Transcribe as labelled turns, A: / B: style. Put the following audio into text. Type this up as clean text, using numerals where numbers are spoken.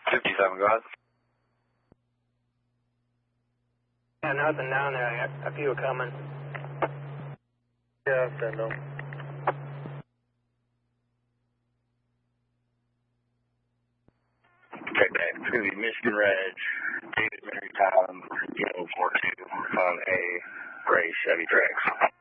A: 57, go ahead.
B: Yeah, nothing down there. I got a few coming.
C: Yeah, I'll send them.
A: Okay, it's going to be Michigan Reg, David Mary Collins, 42 on a gray Chevy Trax.